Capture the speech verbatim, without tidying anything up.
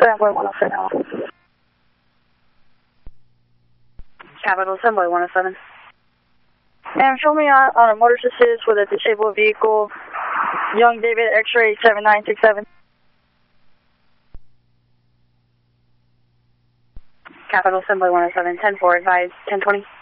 Subway one oh seven. Capital Subway one oh seven. And show me on, on a motor assist with a disabled vehicle, Young David X-ray seven nine six seven. Capital Subway one oh seven, ten four, advise ten twenty.